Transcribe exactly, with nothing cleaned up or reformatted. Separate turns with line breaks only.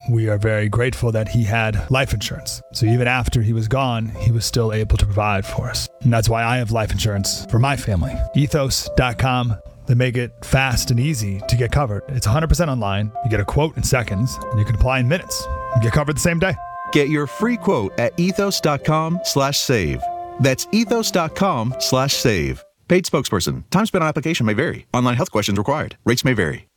we are very grateful that he had life insurance. So even after he was gone, he was still able to provide for us. And that's why I have life insurance for my family. ethos dot com. They make it fast and easy to get covered. It's one hundred percent online. You get a quote in seconds, and you can apply in minutes. You get covered the same day.
Get your free quote at ethos dot com slash save. That's ethos dot com slash save. Paid spokesperson. Time spent on application may vary. Online health questions required. Rates may vary.